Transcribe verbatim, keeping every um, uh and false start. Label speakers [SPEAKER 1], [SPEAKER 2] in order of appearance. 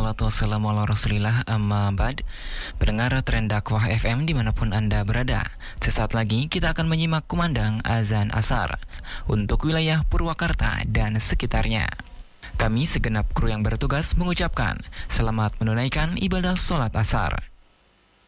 [SPEAKER 1] wassalatu wassalamu ala rasulillah amma ba'd. Pendengar Tren Dakwah F M dimanapun Anda berada, sesaat lagi kita akan menyimak kumandang azan asar untuk wilayah Purwakarta dan sekitarnya. Kami segenap kru yang bertugas mengucapkan selamat menunaikan ibadah sholat asar.